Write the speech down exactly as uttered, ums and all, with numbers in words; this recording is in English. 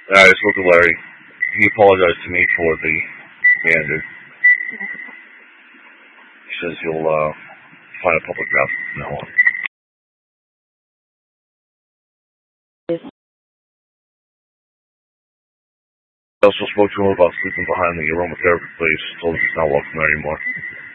I spoke to Larry. He apologized to me for the manager. He says he'll uh, find a public route from now on. I also spoke to him about sleeping behind the aromatherapy place. Told him he's not welcome there anymore.